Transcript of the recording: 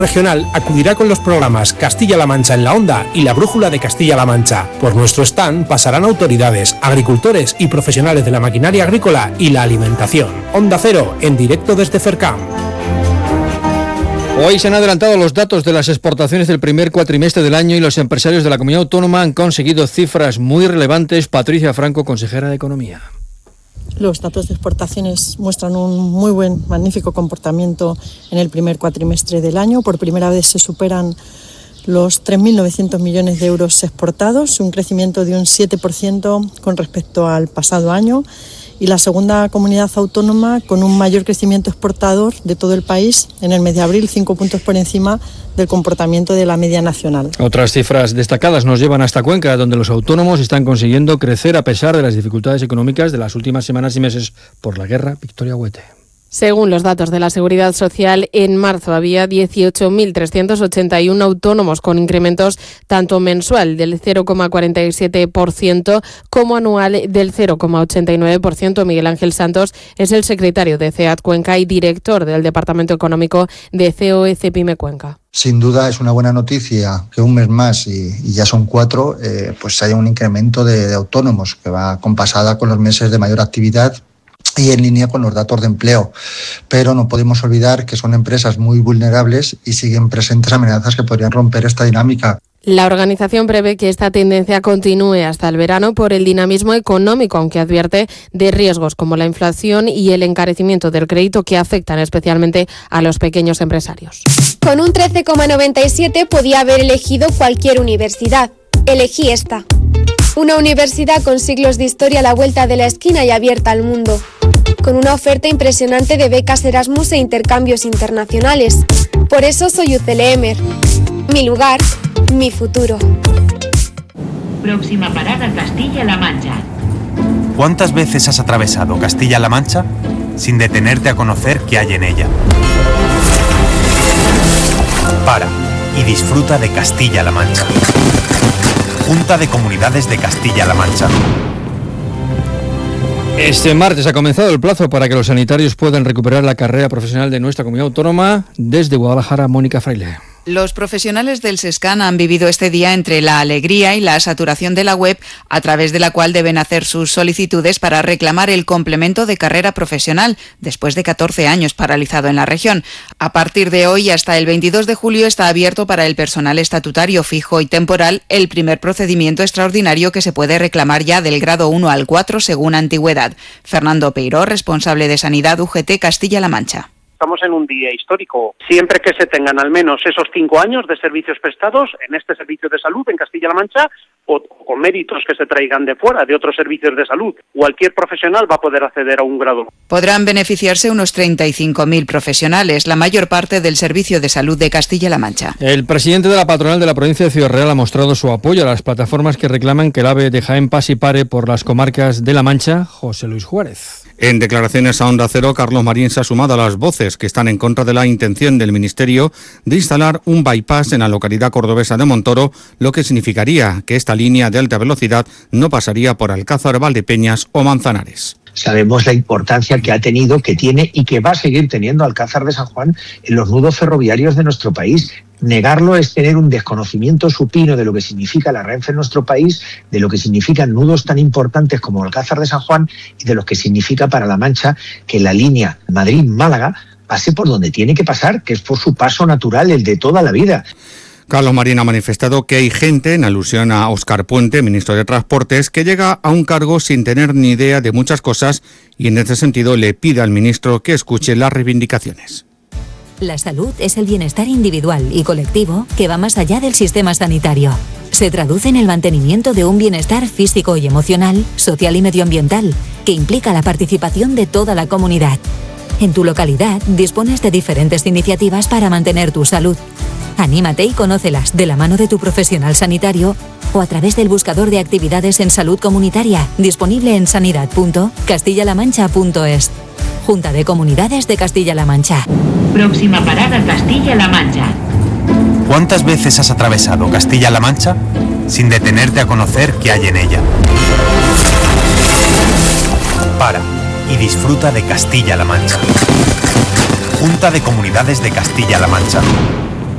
Regional acudirá con los programas Castilla-La Mancha en la Onda y la Brújula de Castilla-La Mancha. Por nuestro stand pasarán autoridades, agricultores y profesionales de la maquinaria agrícola y la alimentación. Onda Cero, en directo desde Fercam. Hoy se han adelantado los datos de las exportaciones del primer cuatrimestre del año y los empresarios de la comunidad autónoma han conseguido cifras muy relevantes. Patricia Franco, consejera de Economía. Los datos de exportaciones muestran un muy buen, magnífico comportamiento en el primer cuatrimestre del año. Por primera vez se superan los 3.900 millones de euros exportados, un crecimiento de un 7% con respecto al pasado año, y la segunda comunidad autónoma con un mayor crecimiento exportador de todo el país en el mes de abril, 5 puntos por encima del comportamiento de la media nacional. Otras cifras destacadas nos llevan hasta Cuenca, donde los autónomos están consiguiendo crecer a pesar de las dificultades económicas de las últimas semanas y meses por la guerra. Victoria Huete. Según los datos de la Seguridad Social, en marzo había 18.381 autónomos con incrementos tanto mensual del 0,47% como anual del 0,89%. Miguel Ángel Santos es el secretario de CEAT Cuenca y director del Departamento Económico de COE Pyme Cuenca. Sin duda es una buena noticia que un mes más, y ya son 4, pues haya un incremento de autónomos que va compasada con los meses de mayor actividad y en línea con los datos de empleo. Pero no podemos olvidar que son empresas muy vulnerables y siguen presentes amenazas que podrían romper esta dinámica. La organización prevé que esta tendencia continúe hasta el verano por el dinamismo económico, aunque advierte de riesgos como la inflación y el encarecimiento del crédito que afectan especialmente a los pequeños empresarios. Con un 13,97 podía haber elegido cualquier universidad. Elegí esta. Una universidad con siglos de historia a la vuelta de la esquina y abierta al mundo, con una oferta impresionante de becas Erasmus e intercambios internacionales. Por eso soy UCLemer. Mi lugar, mi futuro. Próxima parada, Castilla-La Mancha. ¿Cuántas veces has atravesado Castilla-La Mancha sin detenerte a conocer qué hay en ella? Para y disfruta de Castilla-La Mancha. Junta de Comunidades de Castilla-La Mancha. Este martes ha comenzado el plazo para que los sanitarios puedan recuperar la carrera profesional de nuestra comunidad autónoma. Desde Guadalajara, Mónica Fraile. Los profesionales del SESCAN han vivido este día entre la alegría y la saturación de la web, a través de la cual deben hacer sus solicitudes para reclamar el complemento de carrera profesional, después de 14 años paralizado en la región. A partir de hoy hasta el 22 de julio está abierto para el personal estatutario fijo y temporal el primer procedimiento extraordinario que se puede reclamar ya del grado 1 al 4 según antigüedad. Fernando Peiró, responsable de Sanidad UGT Castilla-La Mancha. Estamos en un día histórico. Siempre que se tengan al menos esos 5 años de servicios prestados en este servicio de salud en Castilla-La Mancha, o con méritos que se traigan de fuera, de otros servicios de salud, cualquier profesional va a poder acceder a un grado. Podrán beneficiarse unos 35.000 profesionales, la mayor parte del Servicio de Salud de Castilla-La Mancha. El presidente de la patronal de la provincia de Ciudad Real ha mostrado su apoyo a las plataformas que reclaman que el AVE de Jaén pase y pare por las comarcas de La Mancha. José Luis Juárez. En declaraciones a Onda Cero, Carlos Marín se ha sumado a las voces que están en contra de la intención del Ministerio de instalar un bypass en la localidad cordobesa de Montoro, lo que significaría que esta línea de alta velocidad no pasaría por Alcázar, Valdepeñas o Manzanares. Sabemos la importancia que ha tenido, que tiene y que va a seguir teniendo Alcázar de San Juan en los nudos ferroviarios de nuestro país. Negarlo es tener un desconocimiento supino de lo que significa la Renfe en nuestro país, de lo que significan nudos tan importantes como Alcázar de San Juan y de lo que significa para La Mancha que la línea Madrid-Málaga pase por donde tiene que pasar, que es por su paso natural, el de toda la vida. Carlos Marín ha manifestado que hay gente, en alusión a Óscar Puente, ministro de Transportes, que llega a un cargo sin tener ni idea de muchas cosas y en ese sentido le pide al ministro que escuche las reivindicaciones. La salud es el bienestar individual y colectivo que va más allá del sistema sanitario. Se traduce en el mantenimiento de un bienestar físico y emocional, social y medioambiental, que implica la participación de toda la comunidad. En tu localidad dispones de diferentes iniciativas para mantener tu salud. Anímate y conócelas de la mano de tu profesional sanitario o a través del buscador de actividades en salud comunitaria, disponible en sanidad.castillalamancha.es. Junta de Comunidades de Castilla-La Mancha. Próxima parada, Castilla-La Mancha. ¿Cuántas veces has atravesado Castilla-La Mancha sin detenerte a conocer qué hay en ella? Para y disfruta de Castilla-La Mancha. Junta de Comunidades de Castilla-La Mancha.